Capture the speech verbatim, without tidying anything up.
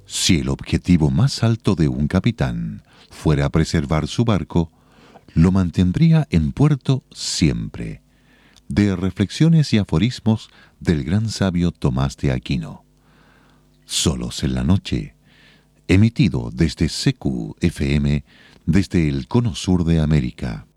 Si el objetivo más alto de un capitán fuera preservar su barco, lo mantendría en puerto siempre. De reflexiones y aforismos del gran sabio Tomás de Aquino. Solos en la noche, emitido desde C Q F M, desde el Cono Sur de América.